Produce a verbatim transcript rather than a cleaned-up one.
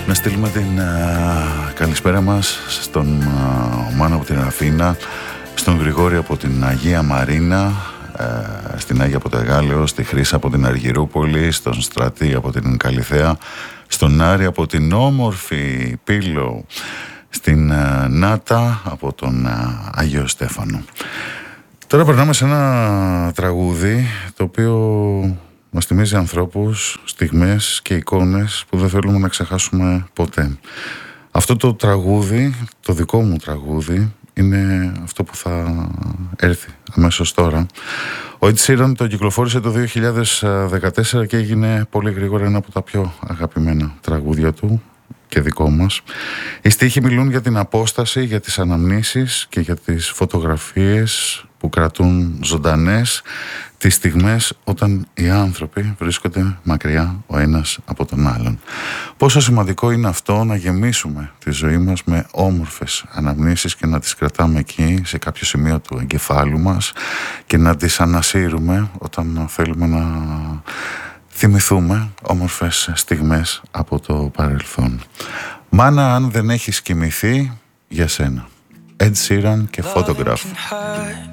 Να στείλουμε την α, καλησπέρα μας στον α, Μάνο από την Αθήνα, στον Γρηγόρη από την Αγία Μαρίνα, α, στην Άγια από το Εγάλεο, στη Χρύσα από την Αργυρούπολη, στον Στρατή από την Καλιθέα, στον Άρη από την όμορφη Πύλο, στην α, Νάτα από τον α, Άγιο Στέφανο. Τώρα περνάμε σε ένα τραγούδι το οποίο μας θυμίζει ανθρώπους, στιγμές και εικόνες που δεν θέλουμε να ξεχάσουμε ποτέ. Αυτό το τραγούδι, το δικό μου τραγούδι, είναι αυτό που θα έρθει αμέσως τώρα. Ο Ed Sheeran το κυκλοφόρησε το δύο χιλιάδες δεκατέσσερα και έγινε πολύ γρήγορα ένα από τα πιο αγαπημένα τραγούδια του και δικό μας. Οι στίχοι μιλούν για την απόσταση, για τις αναμνήσεις και για τις φωτογραφίες που κρατούν ζωντανές τις στιγμές όταν οι άνθρωποι βρίσκονται μακριά ο ένας από τον άλλον. Πόσο σημαντικό είναι αυτό να γεμίσουμε τη ζωή μας με όμορφες αναμνήσεις και να τις κρατάμε εκεί σε κάποιο σημείο του εγκεφάλου μας και να τις ανασύρουμε όταν θέλουμε να θυμηθούμε όμορφες στιγμές από το παρελθόν. Μάνα, αν δεν έχεις κοιμηθεί, για σένα. Ed Sheeran και Photograph.